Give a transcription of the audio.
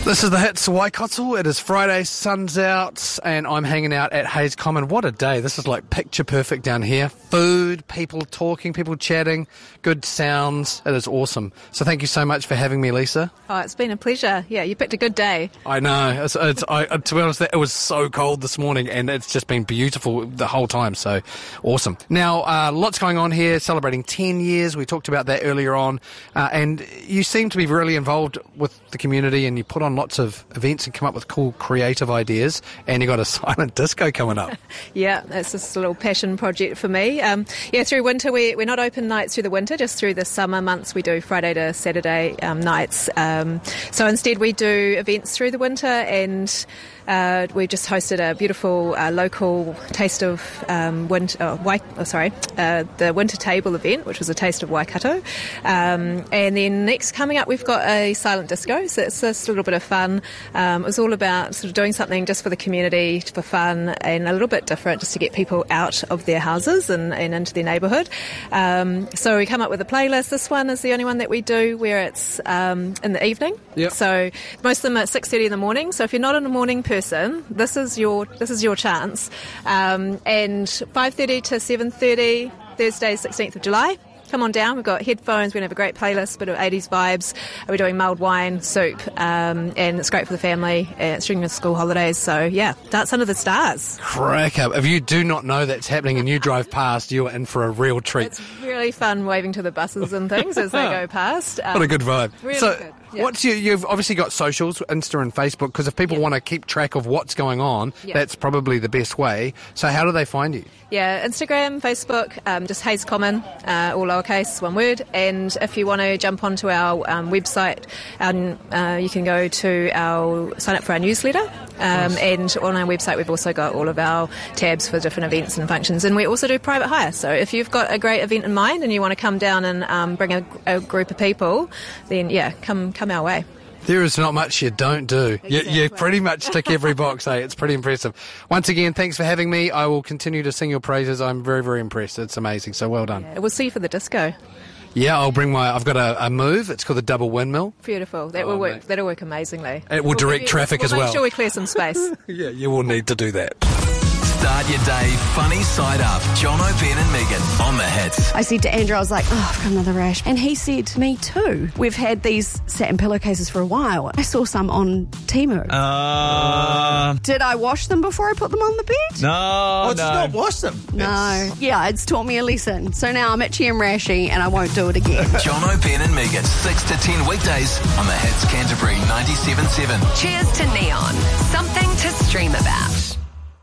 This is the Hits Waikato. It is Friday, sun's out, and I'm hanging out at Hayes Common. What a day. This is like picture perfect down here. Food, people talking, people chatting, good sounds. It is awesome. So thank you so much for having me, Lisa. Oh, it's been a pleasure. Yeah, you picked a good day. I know. To be honest, it was so cold this morning, and it's just been beautiful the whole time. So awesome. Now, lots going on here, celebrating 10 years. We talked about that earlier on. And you seem to be really involved with the community, and you put on lots of events and come up with cool creative ideas, and you got a silent disco coming up. Yeah, that's just a little passion project for me. Through winter we're not open nights through the winter, just through the summer months we do Friday to Saturday nights. So instead we do events through the winter, and we just hosted a beautiful local taste of the Winter Table event, which was a taste of Waikato. And then next coming up, we've got a silent disco. So it's just a little bit of fun. It was all about sort of doing something just for the community, for fun, and a little bit different, just to get people out of their houses and into their neighbourhood. So we come up with a playlist. This one is the only one that we do where it's in the evening. Yep. So most of them are at 6:30 in the morning. So if you're not a morning person, this is your chance. And 5:30 to 7:30, Thursday, 16th of July. Come on down. We've got headphones. We're going to have a great playlist, bit of 80s vibes. We're doing mulled wine, soup, and it's great for the family. It's during the school holidays. So, yeah, dance under the stars. Crack up. If you do not know that's happening and you drive past, you're in for a real treat. It's really fun waving to the buses and things as they go past. What a good vibe. Really so, good. Yeah. You've obviously got socials, Insta and Facebook, because if people want to keep track of what's going on, that's probably the best way. So how do they find you? Yeah, Instagram, Facebook, just Hayes Common, all lowercase, one word. And if you want to jump onto our website, you can go to sign up for our newsletter. Nice. And on our website, we've also got all of our tabs for different events and functions. And we also do private hire. So if you've got a great event in mind and you want to come down and bring a group of people, then, come our way. There is not much you don't do. Exactly. You pretty much tick every box, eh? It's pretty impressive. Once again, thanks for having me. I will continue to sing your praises. I'm very, very impressed. It's amazing. So well done. Yeah, we'll see you for the disco. Yeah, I've got a move. It's called the double windmill. Beautiful. That will work. That'll work amazingly. It will direct traffic as well. Make sure we clear some space. Yeah, you will need to do that. Start your day funny side up. John O'Brien and Megan on the Hits. I said to Andrew, I was like, I've got another rash. And he said, me too. We've had these satin pillowcases for a while. I saw some on Temu. Did I wash them before I put them on the bed? No, did you not wash them? No. Yeah, it's taught me a lesson. So now I'm itchy and rashy and I won't do it again. John O'Brien and Megan, 6 to 10 weekdays on the Hits Canterbury 97.7. Cheers to Neon. Something to